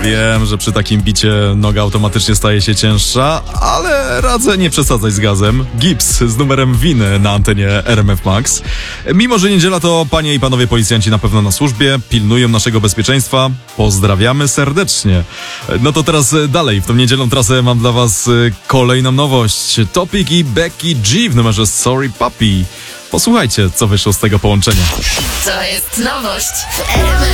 Wiem, że przy takim bicie noga automatycznie staje się cięższa, ale radzę nie przesadzać z gazem. Gips z numerem winy na antenie RMF Max. Mimo że niedziela, to panie i panowie policjanci na pewno na służbie, pilnują naszego bezpieczeństwa. Pozdrawiamy serdecznie. No to teraz dalej, w tą niedzielną trasę mam dla was kolejną nowość. Topic i Becky G w numerze Sorry Puppy. Posłuchajcie, co wyszło z tego połączenia. To jest nowość w RMF.